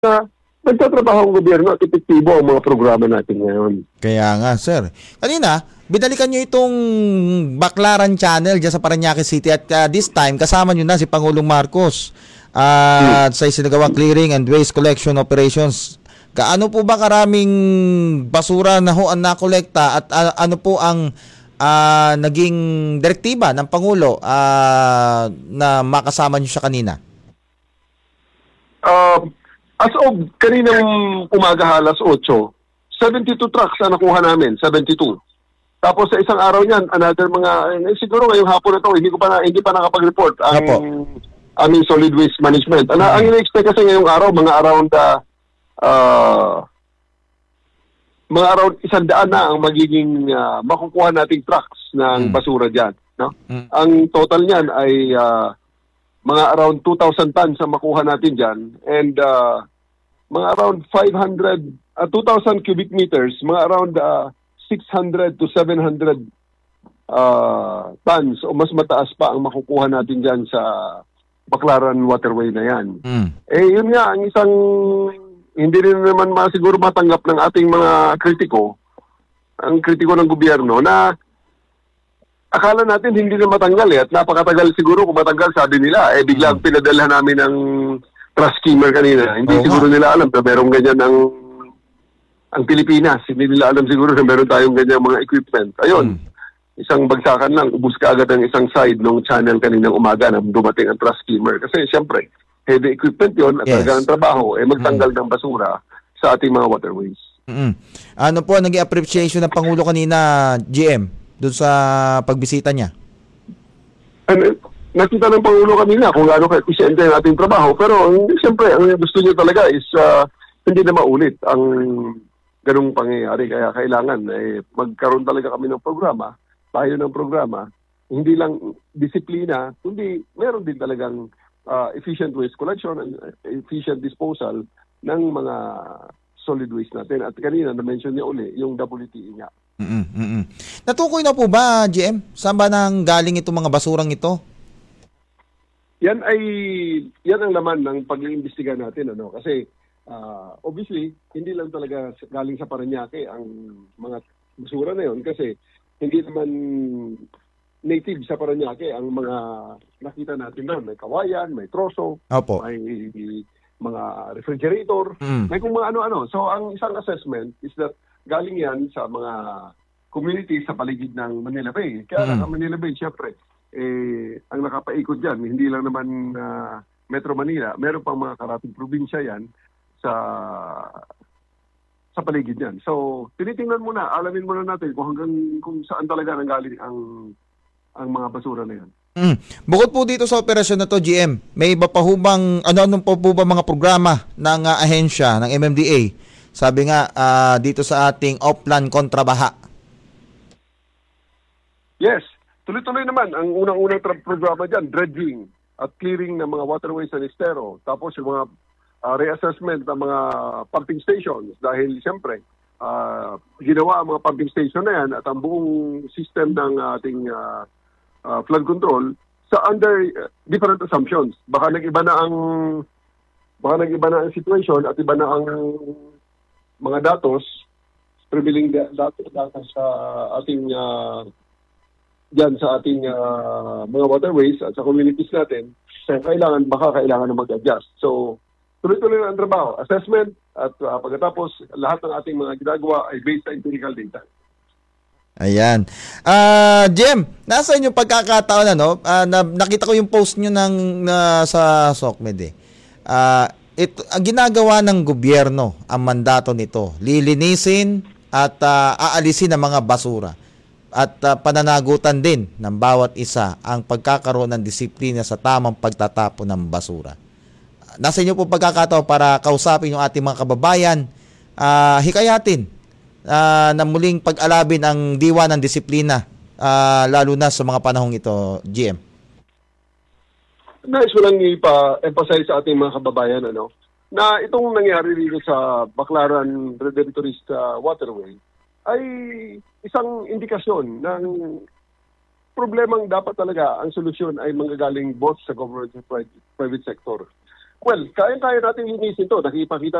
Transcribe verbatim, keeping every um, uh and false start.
na nagtatrabaho ang gobyerno at epektibo ang mga programa natin ngayon. Kaya nga, sir. Kanina, binalikan nyo itong Baclaran Channel dyan sa Parañaque City at uh, this time, kasama nyo na si Pangulong Marcos uh, hmm. sa isinagawang clearing and waste collection operations. Kaano po ba karaming basura na ho ang nakolekta at uh, ano po ang uh, naging direktiba ng Pangulo uh, na makasama nyo siya kanina? Uh, as of kaninang umaga alas otso, seventy-two trucks ang nakuha namin, seventy-two. Tapos sa isang araw niyan, another mga, eh, siguro ngayong hapon na to, hindi ko pa na, hindi pa nakapag-report ang aming solid waste management. Ano, mm-hmm. Ang ina-expect kasi ngayong araw, mga around uh, uh, mga around isang daan na ang magiging uh, makukuha nating trucks ng mm-hmm. basura dyan. No? Mm-hmm. Ang total niyan ay uh, mga around two thousand tons ang makuha natin dyan. And uh, mga around five hundred, uh, two thousand cubic meters, mga around uh, six hundred to seven hundred uh, tons o mas mataas pa ang makukuha natin dyan sa Baclaran Waterway na yan. Mm. Eh yun nga, ang isang hindi rin naman masiguro matanggap ng ating mga kritiko, ang kritiko ng gobyerno na akala natin hindi na matanggal eh, at napakatagal siguro kung matanggal sabi nila, eh biglang mm. pinadala namin ng trust skimmer kanina. Hindi oh, siguro nila alam na merong ganyan ng ang Pilipinas. Hindi nila alam siguro na meron tayong ganyan mga equipment. Ayun, mm. isang bagsakan lang, ubus ka agad ang isang side ng channel kaninang umaga na dumating ang trust skimmer. Kasi siyempre, heavy equipment yon at yes. talagang trabaho, eh magtanggal mm. ng basura sa ating mga waterways. Mm-hmm. Ano po ang naging appreciation ng Pangulo kanina, G M, doon sa pagbisita niya? And, nakita ng Pangulo kanina kung gaano ka-efficiente ang ating trabaho. Pero hindi, siyempre, ang gusto niya talaga is uh, hindi na maulit ang ganung pangyayari. Kaya kailangan eh, magkaroon talaga kami ng programa, tayo ng programa, hindi lang disiplina, kundi meron din talagang uh, efficient waste collection and efficient disposal ng mga solid waste natin. At kanina, na-mention niya uli, yung W T E nga. Mm-mm, mm-mm. Natukoy na po ba, G M? Saan ba nang galing itong mga basurang ito? Yan ay, yan ang laman ng pag-iimbestiga natin. Ano? Kasi, Uh, obviously, hindi lang talaga galing sa Parañaque ang mga basura na yon kasi hindi naman native sa Parañaque ang mga nakita natin doon. May kawayan, may troso, Opo. may mga refrigerator, mm. may kung mga ano-ano. So, ang isang assessment is that galing yan sa mga communities sa paligid ng Manila Bay. Kaya mm. ang Manila Bay, syempre, eh, ang nakapaikot dyan, hindi lang naman uh, Metro Manila, meron pang mga karating probinsya yan sa sa paligid niyan. So, tinitingnan muna, alamin muna natin kung hanggang kung saan talaga nanggaling ang ang mga basura na yan. Mm. Bukod po dito sa operasyon na to, G M, may iba pa hubang ano-anong po po ba mga programa ng uh, ahensya ng M M D A? Sabi nga uh, dito sa ating Oplan Kontrabaha. Yes, tuloy-tuloy naman ang unang-unang tra- programa diyan, dredging at clearing ng mga waterways and estero. Tapos yung mga Uh, reassessment ng mga pumping stations dahil siyempre uh, ginawa ang mga pumping station na yan at ang buong system ng ating uh, uh, flood control sa under uh, different assumptions. Baka nag-iba na ang baka nag-iba na ang situation at iba na ang mga datos, prevailing datos data sa ating uh, dyan sa ating uh, mga waterways at sa communities natin. So kailangan, baka kailangan na mag-adjust. So tuloy-tuloy ang trabaho, assessment, at uh, pagkatapos, lahat ng ating mga ginagawa ay based sa empirical data. Ayan. Uh, Jem, nasa inyong pagkakataon, ano, uh, na, nakita ko yung post nyo ng, na, sa SOCMED eh. Uh, ito, ang ginagawa ng gobyerno, ang mandato nito, lilinisin at uh, aalisin ang mga basura. At uh, pananagutan din ng bawat isa ang pagkakaroon ng disiplina sa tamang pagtatapon ng basura. Nasa inyo po pagkakataon para kausapin yung ating mga kababayan, uh, hikayatin uh, na muling pag-alabin ang diwa ng disiplina, uh, lalo na sa mga panahong ito, G M. Nais ko lang ipa-emphasize sa ating mga kababayan ano, na itong nangyari dito sa Baclaran Redemptorist uh, Waterway ay isang indikasyon ng problemang dapat talaga ang solusyon ay manggagaling both sa government and private sector. Well, kaya-kaya natin linisin to. Nakipakita